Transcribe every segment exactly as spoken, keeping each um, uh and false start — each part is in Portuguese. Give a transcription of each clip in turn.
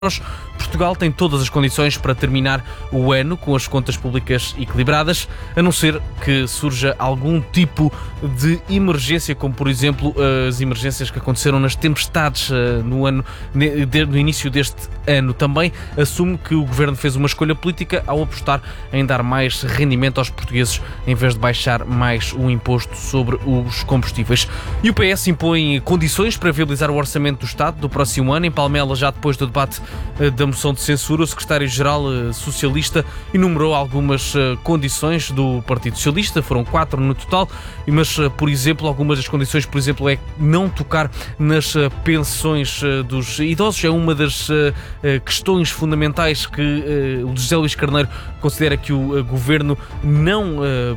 Portugal tem todas as condições para terminar o ano com as contas públicas equilibradas, a não ser que surja algum tipo de emergência, como por exemplo as emergências que aconteceram nas tempestades no, ano, no início deste ano. Também assume que o Governo fez uma escolha política ao apostar em dar mais rendimento aos portugueses em vez de baixar mais o imposto sobre os combustíveis. E o P S impõe condições para viabilizar o orçamento do Estado do próximo ano. Em Palmela, já depois do debate da moção de censura, o secretário-geral socialista enumerou algumas condições do Partido Socialista, foram quatro no total, mas, por exemplo, algumas das condições, por exemplo, é não tocar nas pensões dos idosos. É uma das questões fundamentais que o José Luís Carneiro considera que o Governo não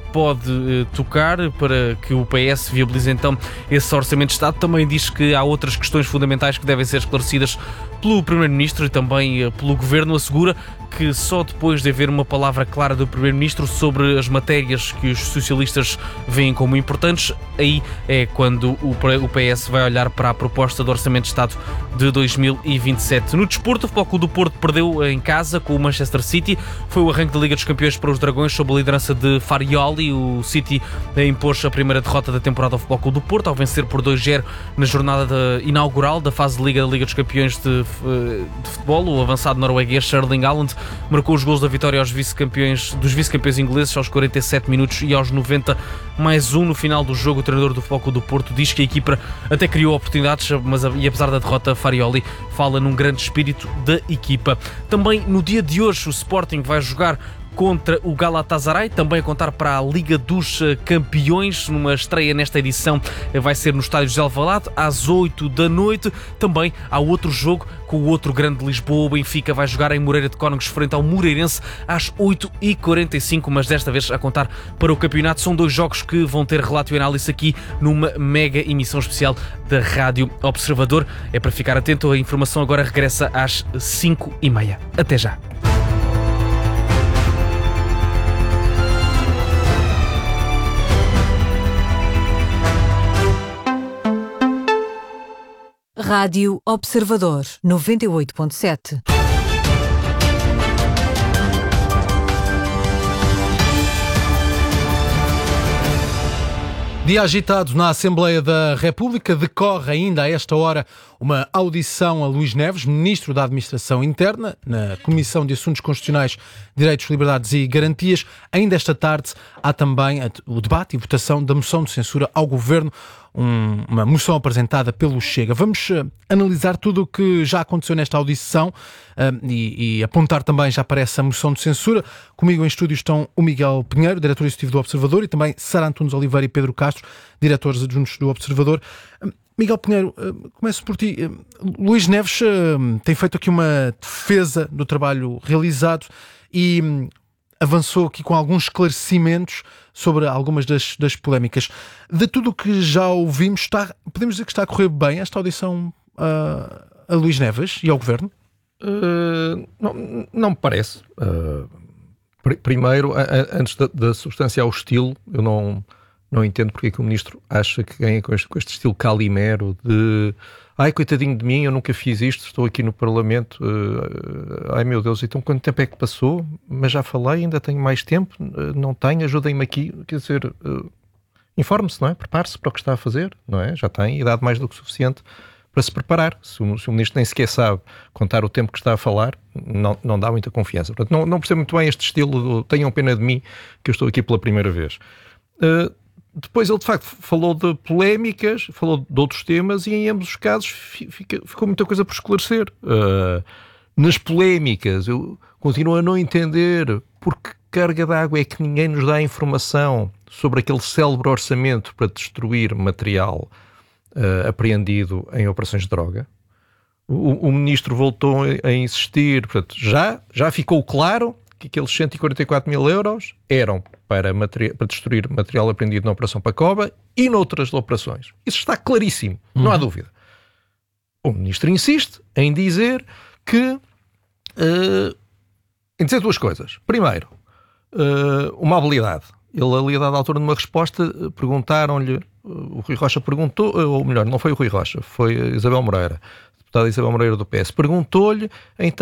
pode tocar para que o P S viabilize então esse orçamento de Estado. Também diz que há outras questões fundamentais que devem ser esclarecidas pelo Primeiro-Ministro e também pelo Governo. Assegura que só depois de haver uma palavra clara do Primeiro-Ministro sobre as matérias que os socialistas veem como importantes, aí é quando o P S vai olhar para a proposta do Orçamento de Estado de dois mil e vinte e sete. No desporto, o Futebol Clube do Porto perdeu em casa com o Manchester City. Foi o arranque da Liga dos Campeões para os Dragões sob a liderança de Farioli. O City impôs a primeira derrota da temporada ao Futebol Clube do Porto ao vencer por dois a zero na jornada inaugural da fase de Liga da Liga dos Campeões de, de futebol. O avançado norueguês Erling Haaland marcou os golos da vitória aos vice-campeões, dos vice-campeões ingleses aos quarenta e sete minutos e aos noventa mais um no final do jogo. O treinador do Futebol Clube do Porto diz que a equipa até criou oportunidades, mas e apesar da derrota, Farioli fala num grande espírito da equipa. Também no dia de hoje o Sporting vai jogar contra o Galatasaray, também a contar para a Liga dos Campeões, numa estreia nesta edição vai ser no estádio de Alvalade às oito da noite. Também há outro jogo com o outro grande de Lisboa. O Benfica vai jogar em Moreira de Cónegos frente ao Moreirense às oito e quarenta e cinco, mas desta vez a contar para o campeonato. São dois jogos que vão ter relato e análise aqui numa mega emissão especial da Rádio Observador. É para ficar atento, a informação agora regressa às cinco e meia. Até já. Rádio Observador, noventa e oito ponto sete. Dia agitado na Assembleia da República. Decorre ainda a esta hora uma audição a Luís Neves, Ministro da Administração Interna, na Comissão de Assuntos Constitucionais, Direitos, Liberdades e Garantias. Ainda esta tarde há também o debate e votação da moção de censura ao Governo, um, uma moção apresentada pelo Chega. Vamos uh, analisar tudo o que já aconteceu nesta audição uh, e, e apontar também já para essa moção de censura. Comigo em estúdio estão o Miguel Pinheiro, diretor executivo do Observador, e também Sara Antunes Oliveira e Pedro Castro, diretores adjuntos do Observador. Uh, Miguel Pinheiro, uh, começo por ti. Uh, Luís Neves uh, tem feito aqui uma defesa do trabalho realizado e um, avançou aqui com alguns esclarecimentos sobre algumas das, das polémicas. De tudo o que já ouvimos, está, podemos dizer que está a correr bem esta audição uh, a Luís Neves e ao Governo? Uh, não, não me parece. Uh, pr- primeiro, a, a, antes da, da substância ao estilo, eu não, não entendo porque é que o Ministro acha que ganha com este, com este estilo calimero de ai, coitadinho de mim, eu nunca fiz isto, estou aqui no Parlamento, uh, ai meu Deus, então quanto tempo é que passou? Mas já falei, ainda tenho mais tempo, uh, não tenho, ajudem-me aqui, quer dizer, uh, informe-se, não é? Prepare-se para o que está a fazer, não é? Já tem idade mais do que suficiente para se preparar. Se o, se o Ministro nem sequer sabe contar o tempo que está a falar, não, não dá muita confiança. Portanto, não, não percebo muito bem este estilo do tenham pena de mim, que eu estou aqui pela primeira vez. Uh, Depois ele, de facto, falou de polémicas, falou de outros temas e em ambos os casos fica, ficou muita coisa por esclarecer. Uh, nas polémicas, eu continuo a não entender por que carga d'água é que ninguém nos dá informação sobre aquele célebre orçamento para destruir material uh, apreendido em operações de droga. O, o Ministro voltou a, a insistir, portanto, já, já ficou claro que aqueles cento e quarenta e quatro mil euros eram para, materi- para destruir material apreendido na Operação Pacoba e noutras operações. Isso está claríssimo, uhum. Não há dúvida. O Ministro insiste em dizer que uh, em dizer duas coisas. Primeiro, uh, uma habilidade. Ele, ali a dada altura, numa resposta, perguntaram-lhe, uh, o Rui Rocha perguntou, ou melhor, não foi o Rui Rocha, foi a Isabel Moreira, deputada Isabel Moreira do P S. Perguntou-lhe, então,